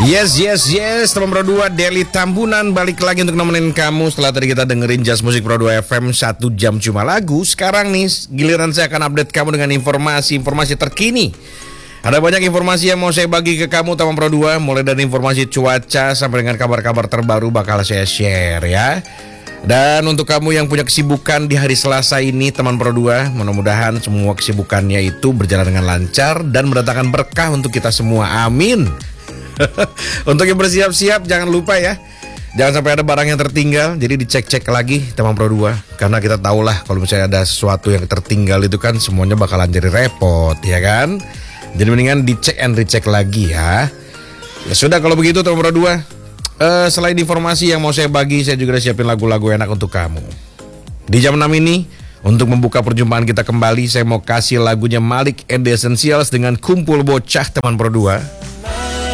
Yes, teman Pro 2 Deli Tambunan balik lagi untuk nemenin kamu. Setelah tadi kita dengerin Jazz Musik Pro 2 FM 1 jam cuma lagu. Sekarang nih giliran saya akan update kamu dengan informasi terkini. Ada banyak informasi yang mau saya bagi ke kamu teman Pro 2. Mulai dari informasi cuaca sampai dengan kabar-kabar terbaru bakal saya share ya. Dan untuk kamu yang punya kesibukan di hari Selasa ini teman Pro 2, mudah-mudahan semua kesibukannya itu berjalan dengan lancar dan mendatangkan berkah untuk kita semua. Amin. Untuk yang bersiap-siap jangan lupa ya, jangan sampai ada barang yang tertinggal. Jadi dicek-cek lagi teman Pro 2, karena kita tahulah kalau misalnya ada sesuatu yang tertinggal itu kan semuanya bakalan jadi repot ya kan. Jadi mendingan dicek and recheck lagi ya. Ya sudah kalau begitu teman Pro 2, selain informasi yang mau saya bagi, saya juga siapin lagu-lagu enak untuk kamu. Di jam 6 ini untuk membuka perjumpaan kita kembali, saya mau kasih lagunya Malik and the Essentials dengan Kumpul Bocah teman Pro 2.